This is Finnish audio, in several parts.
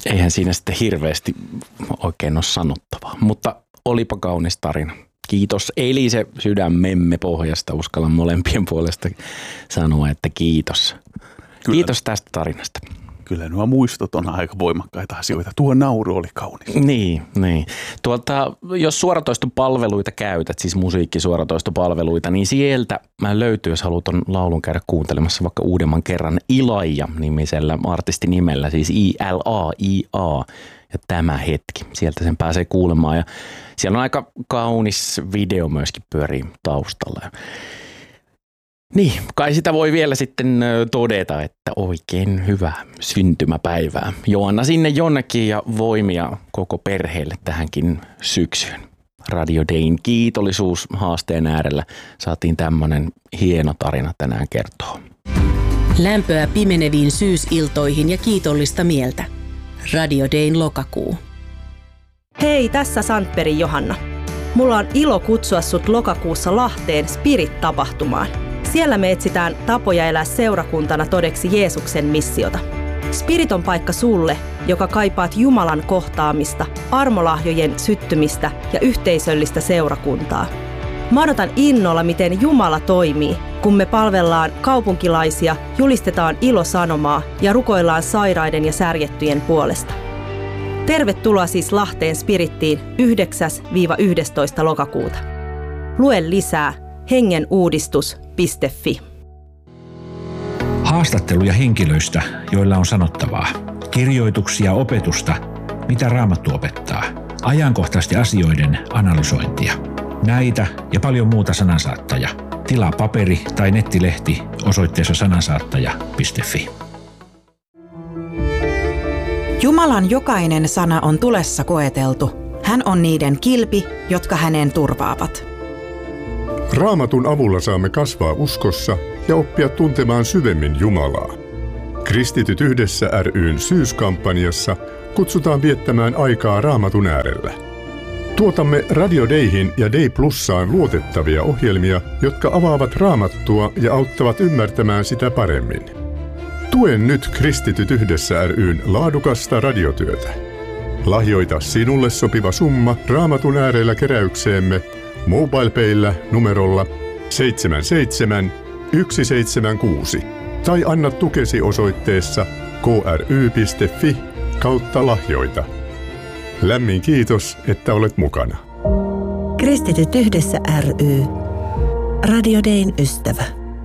Eihän siinä sitten hirveästi oikein ole sanottavaa, mutta olipa kaunis tarina. Kiitos Elise sydämemme pohjasta, uskallan molempien puolesta sanoa, että kiitos. Kyllä. Kiitos tästä tarinasta. Kyllä nuo muistot on aika voimakkaita asioita. Tuo nauru oli kaunis. Niin. Jos suoratoistopalveluita käytät, siis musiikkisuoratoistopalveluita, niin sieltä löytyy, jos haluat ton laulun käydä kuuntelemassa vaikka uudemman kerran, Ilaija-nimisellä artistinimellä, siis ILAIA ja Tämä hetki. Sieltä sen pääsee kuulemaan ja siellä on aika kaunis video myöskin pyörii taustalla. Niin, kai sitä voi vielä sitten todeta, että oikein hyvää syntymäpäivää. Joanna sinne jonnekin ja voimia koko perheelle tähänkin syksyyn. Radio Dayn kiitollisuushaasteen äärellä saatiin tämmöinen hieno tarina tänään kertoa. Lämpöä pimeneviin syysiltoihin ja kiitollista mieltä. Radio Dayn lokakuu. Hei, tässä Sandbergin Johanna. Mulla on ilo kutsua sut lokakuussa Lahteen Spirit-tapahtumaan. Siellä me etsitään tapoja elää seurakuntana todeksi Jeesuksen missiota. Spirit on paikka sulle, joka kaipaat Jumalan kohtaamista, armolahjojen syttymistä ja yhteisöllistä seurakuntaa. Mä odotan innolla, miten Jumala toimii, kun me palvellaan kaupunkilaisia, julistetaan ilosanomaa ja rukoillaan sairaiden ja särjettyjen puolesta. Tervetuloa siis Lahteen Spirittiin 9-11. lokakuuta. Lue lisää hengenuudistus.fi. Haastatteluja henkilöistä, joilla on sanottavaa. Kirjoituksia, opetusta, mitä Raamattu opettaa. Ajankohtaisten asioiden analysointia. Näitä ja paljon muuta Sanansaattaja. Tilaa paperi- tai nettilehti osoitteessa sanansaattaja.fi. Jumalan jokainen sana on tulessa koeteltu. Hän on niiden kilpi, jotka häneen turvaavat. Raamatun avulla saamme kasvaa uskossa ja oppia tuntemaan syvemmin Jumalaa. Kristityt yhdessä ry:n syyskampanjassa kutsutaan viettämään aikaa Raamatun äärellä. Tuotamme Radio Dayhin ja Day Plussaan luotettavia ohjelmia, jotka avaavat Raamattua ja auttavat ymmärtämään sitä paremmin. Tuen nyt Kristityt yhdessä ry:n laadukasta radiotyötä. Lahjoita sinulle sopiva summa Raamatun äärellä keräykseemme MobilePayllä numerolla 77176 tai anna tukesi osoitteessa kry.fi/lahjoita. Lämmin kiitos, että olet mukana. Kristityt yhdessä ry. Radio Dayn ystävä.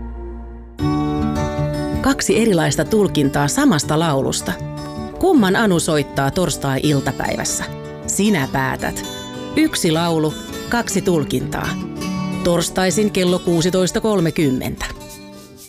2 erilaista tulkintaa samasta laulusta. Kumman Anu soittaa torstai-iltapäivässä? Sinä päätät. 1 laulu, 2 tulkintaa. Torstaisin kello 16.30.